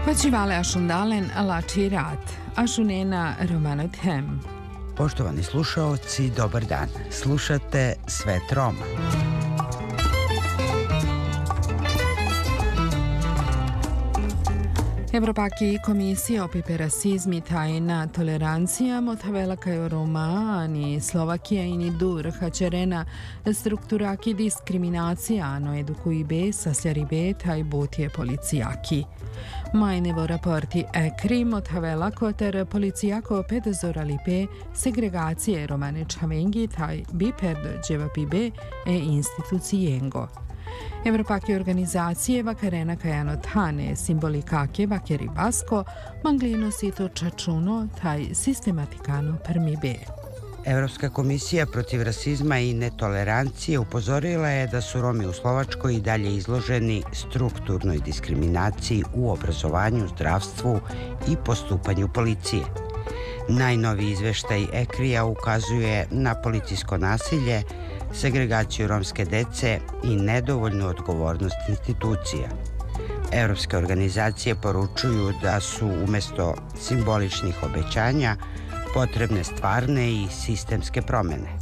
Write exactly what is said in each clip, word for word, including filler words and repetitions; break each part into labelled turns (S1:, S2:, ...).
S1: Facivale ašundalen lači rat, ašunena romanothem.
S2: Poštovani slušaoci, dobar dan. Slušate Svet Roma.
S1: Evropaki komisija opipe rasizmi tajna tolerancija motavela kaj Roma, ani Slovakija ini dur hačerena strukturaki diskriminacija, ano edukuji be, sasljari be, taj butje policijaki. Majnevo raporti ekri motavela koter policijako pedozorali be segregacije romane čavengi taj bi perdo dževapi be e institucijengo. Evropake organizacije vakarena kajano tane simbolikake vakeri basko, manglino sito čačuno taj sistematikano prmi be.
S2: Evropska komisija protiv rasizma i netolerancije upozorila je da su Romi u Slovačkoj i dalje izloženi strukturnoj diskriminaciji u obrazovanju, zdravstvu i postupanju policije. Najnoviji izveštaj Ekrija ukazuje na policijsko nasilje, segregaciju romske dece i nedovoljnu odgovornost institucija. Evropske organizacije poručuju da su umjesto simboličnih obećanja potrebne stvarne i sistemske promjene.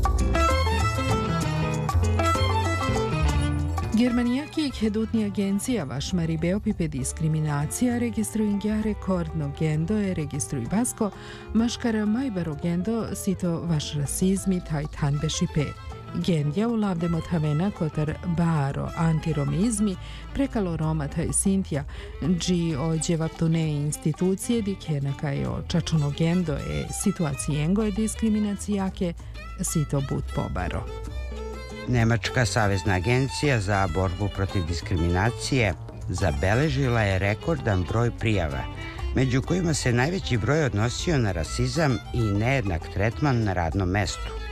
S1: Germanijaki hedutni agencija vaš maribe opipe diskriminacija registruingja rekordno gendo e registruj basko maškara majbaro gendo sito vaš rasizmi taj tanbe šipe. Gendja u lavde motavena kotar baro antiromizmi prekalo Roma taj Sintija, dži o dževaptune institucije dikena kaj o čačuno gendo e situacijengo e diskriminacijake sito but pobaro.
S2: Nemačka savezna agencija za borbu protiv diskriminacije zabeležila je rekordan broj prijava, među kojima se najveći broj odnosio na rasizam i nejednak tretman na radnom mestu.